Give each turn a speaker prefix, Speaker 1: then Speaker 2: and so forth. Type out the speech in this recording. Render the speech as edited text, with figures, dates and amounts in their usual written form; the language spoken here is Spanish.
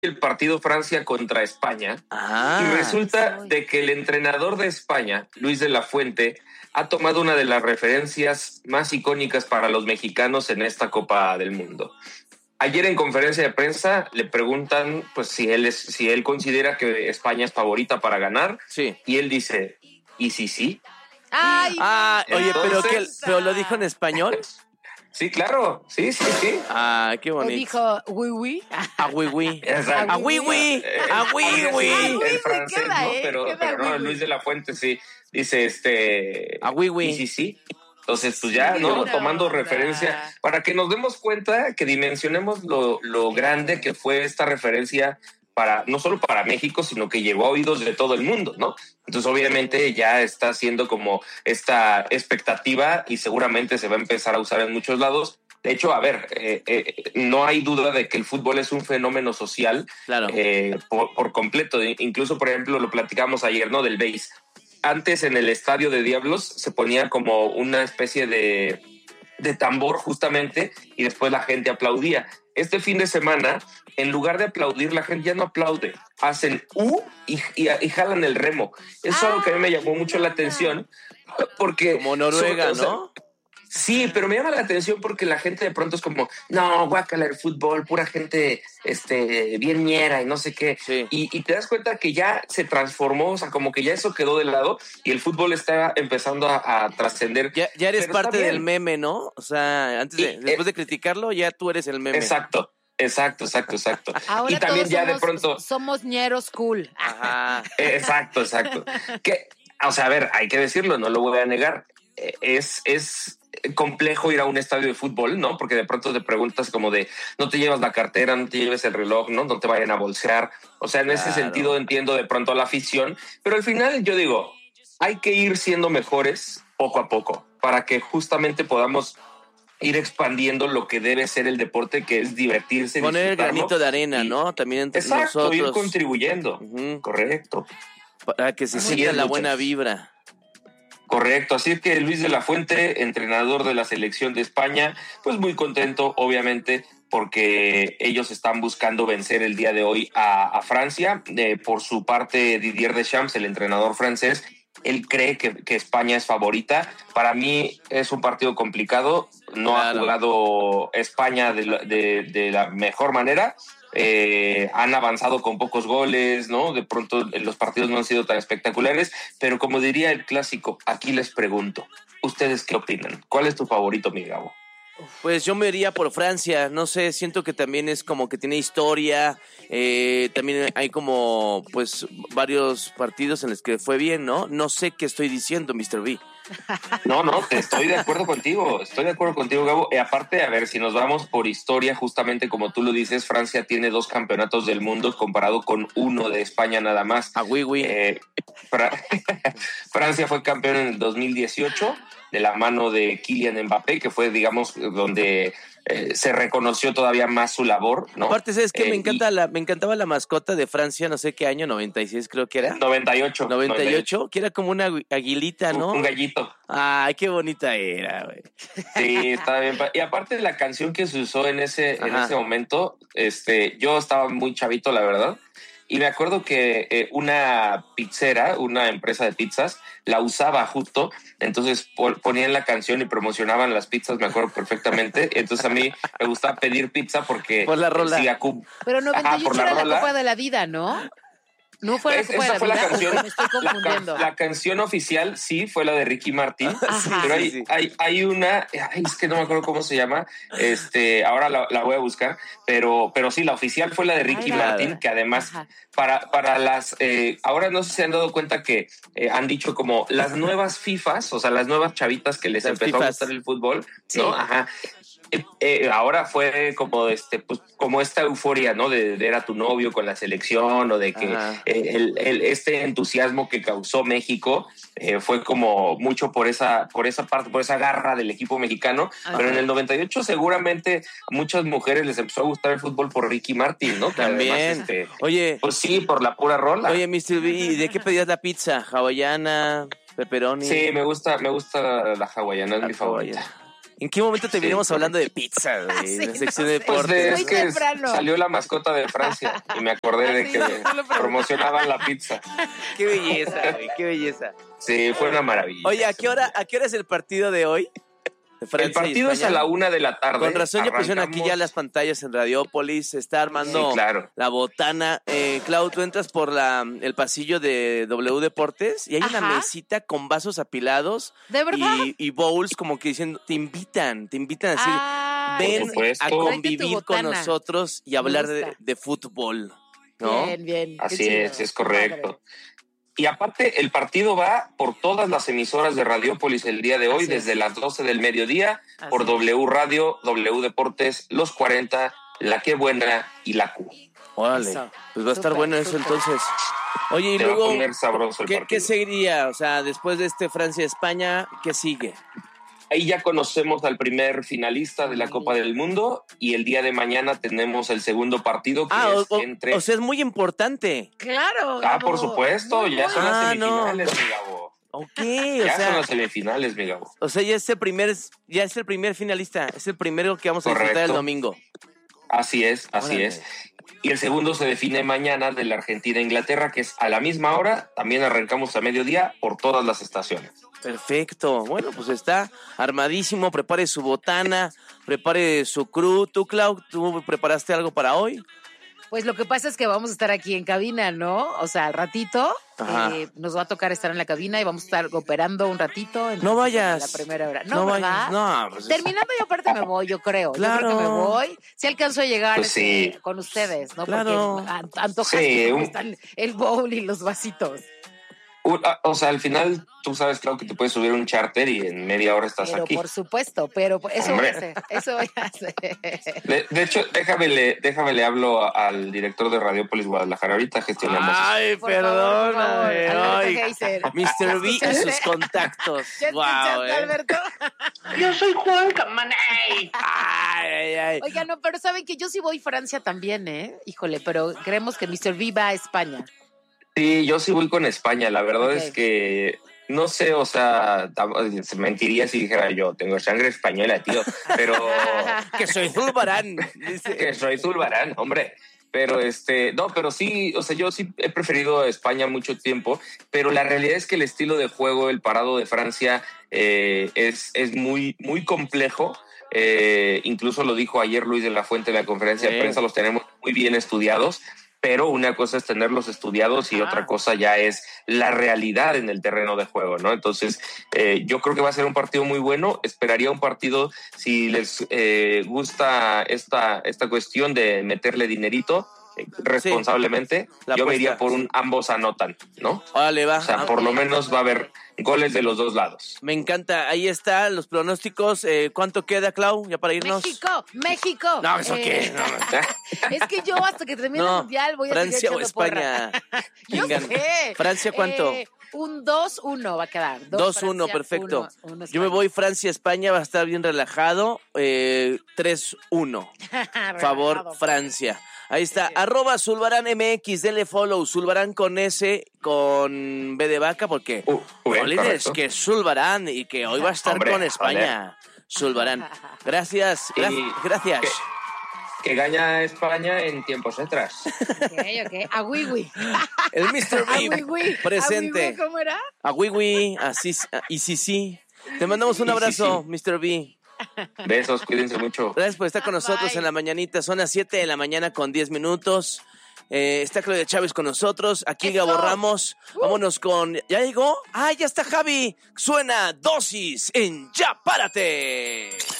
Speaker 1: el partido Francia contra España y resulta de que el entrenador de España, Luis de la Fuente, ha tomado una de las referencias más icónicas para los mexicanos en esta Copa del Mundo. Ayer en conferencia de prensa le preguntan pues si él considera que España es favorita para ganar,
Speaker 2: sí.
Speaker 1: Y él dice, ¿y si sí?
Speaker 2: Ay, oye, pero lo dijo en español.
Speaker 1: Sí, claro, sí.
Speaker 2: Ah, qué bonito.
Speaker 3: O dijo, oui.
Speaker 2: Ah, oui.
Speaker 1: Exacto.
Speaker 2: Ah, oui.
Speaker 1: El francés, ¿no? Pero no, Luis de la Fuente sí dice,
Speaker 2: ah, oui.
Speaker 1: ¿y sí? Entonces, pues ya, ¿no? Tomando referencia, para que nos demos cuenta, que dimensionemos lo grande que fue esta referencia no solo para México, sino que llegó a oídos de todo el mundo, ¿no? Entonces, obviamente, ya está haciendo como esta expectativa y seguramente se va a empezar a usar en muchos lados. De hecho, a ver, no hay duda de que el fútbol es un fenómeno social,
Speaker 2: claro.
Speaker 1: Por completo. Incluso, por ejemplo, lo platicamos ayer, ¿no? Del béis. Antes en el estadio de Diablos se ponía como una especie de tambor justamente y después la gente aplaudía. Este fin de semana, en lugar de aplaudir, la gente ya no aplaude. Hacen y jalan el remo. Eso es algo que a mí me llamó mucho la atención porque...
Speaker 2: Como Noruega, ¿no?
Speaker 1: Sí, pero me llama la atención porque la gente de pronto es como, no, guácala el fútbol, pura gente bien ñera y no sé qué.
Speaker 2: Sí.
Speaker 1: Y te das cuenta que ya se transformó, o sea, como que ya eso quedó de lado y el fútbol está empezando a trascender.
Speaker 2: Ya eres parte del meme, ¿no? O sea, después de criticarlo, ya tú eres el meme.
Speaker 1: Exacto.
Speaker 3: Ahora
Speaker 1: y también ya de pronto...
Speaker 3: Somos ñeros cool.
Speaker 1: Ajá. Exacto. Que, o sea, a ver, hay que decirlo, no lo voy a negar. Es complejo ir a un estadio de fútbol, ¿no? Porque de pronto te preguntas como de, no te llevas la cartera, no te lleves el reloj, no te vayan a bolsear. O sea, en ese sentido entiendo de pronto la afición, pero al final yo digo, hay que ir siendo mejores poco a poco para que justamente podamos ir expandiendo lo que debe ser el deporte, que es divertirse.
Speaker 2: Poner el granito de arena, ¿no? También entre nosotros.
Speaker 1: Ir contribuyendo. Correcto.
Speaker 2: Para que se sienta la buena vibra.
Speaker 1: Correcto, así es que Luis de la Fuente, entrenador de la selección de España, pues muy contento, obviamente, porque ellos están buscando vencer el día de hoy a Francia. Por su parte, Didier Deschamps, el entrenador francés, él cree que España es favorita. Para mí es un partido complicado, no ha jugado España de la mejor manera. Han avanzado con pocos goles, ¿no? De pronto los partidos no han sido tan espectaculares, pero como diría el clásico, aquí les pregunto, ¿ustedes qué opinan? ¿Cuál es tu favorito, mi Gabo?
Speaker 2: Pues yo me iría por Francia, no sé, siento que también es como que tiene historia, también hay como pues varios partidos en los que fue bien, ¿no? No sé qué estoy diciendo, Mr. B.
Speaker 1: No, estoy de acuerdo contigo, Gabo. Y aparte, a ver, si nos vamos por historia, justamente como tú lo dices, Francia tiene 2 campeonatos del mundo comparado con 1 de España nada más. Francia fue campeón en el 2018 de la mano de Kylian Mbappé, que fue, digamos, donde se reconoció todavía más su labor, ¿no?
Speaker 2: Aparte, ¿sabes qué? Me encantaba la mascota de Francia, no sé qué año, 96 creo que era. 98, que era como una aguilita, ¿no?
Speaker 1: Un gallito.
Speaker 2: Ay, qué bonita era, güey.
Speaker 1: Sí, estaba bien. Y aparte de la canción que se usó en ese momento, yo estaba muy chavito, la verdad. Y me acuerdo que una pizzera, una empresa de pizzas, la usaba justo. Entonces ponían la canción y promocionaban las pizzas, me acuerdo perfectamente. Entonces a mí me gustaba pedir pizza porque...
Speaker 2: Por la rola.
Speaker 3: Pero 98 era la Copa de la Vida, ¿no? No fue la Copa de la Vida,
Speaker 1: la canción,
Speaker 3: me estoy confundiendo.
Speaker 1: La canción oficial sí fue la de Ricky Martin, pero hay una, es que no me acuerdo cómo se llama, ahora la voy a buscar, pero sí, la oficial fue la de Ricky Martin, que además para las, ahora no sé si se han dado cuenta que han dicho como las nuevas FIFAs, o sea, las nuevas chavitas que les empezó a gustar el fútbol, ¿no? Ajá. Ahora fue como pues como esta euforia, ¿no? De ver a tu novio con la selección o de que este entusiasmo que causó México fue como mucho por esa parte, por esa garra del equipo mexicano. Pero en el 98 seguramente a muchas mujeres les empezó a gustar el fútbol por Ricky Martin, ¿no?
Speaker 2: También.
Speaker 1: Además,
Speaker 2: oye,
Speaker 1: pues sí, por la pura rola.
Speaker 2: Oye, Mr. B, ¿de qué pedías la pizza? ¿Hawaiana? ¿Pepperoni?
Speaker 1: Sí, me gusta la hawaiana, es mi favorita.
Speaker 2: ¿En qué momento te vinimos hablando de pizza, güey?
Speaker 3: Sí,
Speaker 2: en la sección
Speaker 3: no
Speaker 2: de
Speaker 3: sé.
Speaker 2: deportes.
Speaker 1: Es que salió la mascota de Francia y me acordé de que promocionaban la pizza.
Speaker 2: Qué belleza, güey, qué belleza.
Speaker 1: Sí, fue una maravilla.
Speaker 2: Oye, ¿a qué hora es el partido de hoy?
Speaker 1: El partido es a la 1:00 p.m.
Speaker 2: Con razón ya pusieron aquí ya las pantallas en Radiópolis, se está armando la botana. Clau, tú entras por el pasillo de W Deportes y hay una mesita con vasos apilados.
Speaker 3: ¿De verdad?
Speaker 2: Y bowls como que diciendo, te invitan a decir, ven a convivir con nosotros y hablar de fútbol, ¿no?
Speaker 3: Bien.
Speaker 1: Así es correcto. Y aparte, el partido va por todas las emisoras de Radiópolis el día de hoy, desde las 12 del mediodía, por W Radio, W Deportes, Los 40, La Qué Buena y La Q.
Speaker 2: Órale, pues va a estar bueno eso entonces. Oye, y luego,
Speaker 1: va a poner sabroso el partido.
Speaker 2: ¿Qué seguiría? O sea, después de Francia-España, ¿qué sigue?
Speaker 1: Ahí ya conocemos al primer finalista de la Copa del Mundo y el día de mañana tenemos el segundo partido que es entre...
Speaker 2: O sea, es muy importante.
Speaker 3: Claro, Gabo.
Speaker 1: Por supuesto, ya son las semifinales, mi Gabo.
Speaker 2: Ok,
Speaker 1: son las semifinales, mi Gabo.
Speaker 2: O sea, ya es el primer finalista, es el primero que vamos a disfrutar el domingo.
Speaker 1: Así es. Y el segundo se define mañana de la Argentina-Inglaterra, que es a la misma hora, también arrancamos a mediodía por todas las estaciones.
Speaker 2: Perfecto. Bueno, pues está armadísimo. Prepare su botana, prepare su crew. ¿Tú, Clau, tú preparaste algo para hoy?
Speaker 3: Pues lo que pasa es que vamos a estar aquí en cabina, ¿no? O sea, al ratito nos va a tocar estar en la cabina y vamos a estar operando un ratito.
Speaker 2: No vayas.
Speaker 3: La primera hora.
Speaker 2: No vayas. No, pues
Speaker 3: terminando yo aparte me voy, yo creo.
Speaker 2: Claro.
Speaker 3: Yo creo que me voy. Si alcanzo a llegar
Speaker 1: pues
Speaker 3: con ustedes, ¿no?
Speaker 2: Claro.
Speaker 3: Porque antojaste cómo están el bowl y los vasitos.
Speaker 1: O sea, al final tú sabes, claro, que te puedes subir un charter y en media hora estás aquí.
Speaker 3: Por supuesto, pero eso voy a hacer.
Speaker 1: De hecho, déjame le hablo al director de Radiópolis Guadalajara. Ahorita gestionamos.
Speaker 2: Ay, perdóname. Mr. B y sus contactos.
Speaker 3: Wow, Alberto.
Speaker 4: Yo soy Juan Camaney.
Speaker 2: Ay.
Speaker 3: Oiga, no, pero saben que yo sí voy a Francia también, ¿eh? Híjole, pero creemos que Mr. B va a España.
Speaker 1: Sí, yo sí voy con España. La verdad es que no sé, o sea, mentiría si dijera yo tengo sangre española, tío, pero
Speaker 2: que soy Zulbarán.
Speaker 1: Que soy Zulbarán, hombre. Pero no, pero sí, o sea, yo sí he preferido España mucho tiempo, pero la realidad es que el estilo de juego, el parado de Francia es muy, muy complejo. Incluso lo dijo ayer Luis de la Fuente en la conferencia de prensa, los tenemos muy bien estudiados. Pero una cosa es tenerlos estudiados y otra cosa ya es la realidad en el terreno de juego, ¿no? Entonces, yo creo que va a ser un partido muy bueno. Esperaría un partido, si les gusta esta cuestión de meterle dinerito responsablemente, yo me iría por un ambos anotan, ¿no?
Speaker 2: Órale, va.
Speaker 1: O sea, por lo menos va a haber goles de los dos lados.
Speaker 2: Me encanta. Ahí están los pronósticos. ¿Cuánto queda, Clau? Ya para irnos.
Speaker 3: México.
Speaker 2: No, ¿eso qué? No.
Speaker 3: Es que yo hasta que termine el Mundial voy a
Speaker 2: Francia o España.
Speaker 3: Yo sé.
Speaker 2: ¿Francia cuánto?
Speaker 3: Un 2-1 va a quedar.
Speaker 2: 2-1, perfecto. Yo me voy Francia-España, va a estar bien relajado. 3-1. Favor, Francia. Ahí está, @ZulbaranMX, denle follow, Zulbarán con S, con B de vaca, porque es que es Zulbarán y que hoy va a estar con España. Zulbarán. Gracias.
Speaker 1: Que gana España en tiempos extras.
Speaker 3: Ok. Agüigüi.
Speaker 2: El Mr. B presente.
Speaker 3: ¿Cómo era?
Speaker 2: Agüigüi, así, y sí. Te mandamos un abrazo, Mr. B.
Speaker 1: Besos, cuídense mucho.
Speaker 2: Gracias por estar con nosotros en la mañanita. Son las 7 de la mañana con 10 minutos. Está Claudia Chávez con nosotros. Aquí Gabo Ramos. Vámonos con... ¿Ya llegó? ¡Ah, ya está Javi! Suena Dosis en Ya Párate.